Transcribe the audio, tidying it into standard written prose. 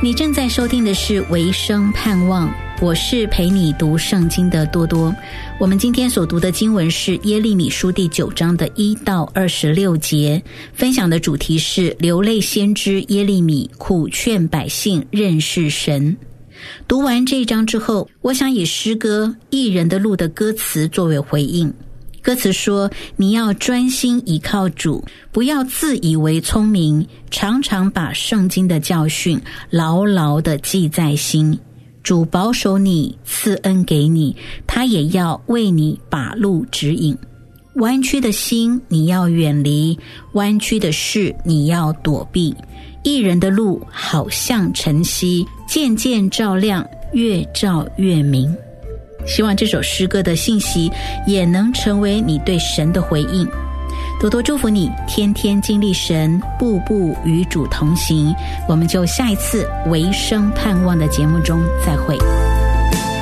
你正在收听的是维生盼望，我是陪你读圣经的多多。我们今天所读的经文是耶利米书第9章的1到26节，分享的主题是流泪先知耶利米苦劝百姓认识神。读完这一章之后，我想以诗歌《义人的路》的歌词作为回应。歌词说，你要专心倚靠主，不要自以为聪明，常常把圣经的教训牢牢地记在心。主保守你，赐恩给你，他也要为你把路指引。弯曲的心你要远离，弯曲的事你要躲避。义人的路好像晨曦，渐渐照亮，越照越明。希望这首诗歌的信息也能成为你对神的回应。多多祝福你，天天经历神，步步与主同行。我们就下一次维生盼望的节目中再会。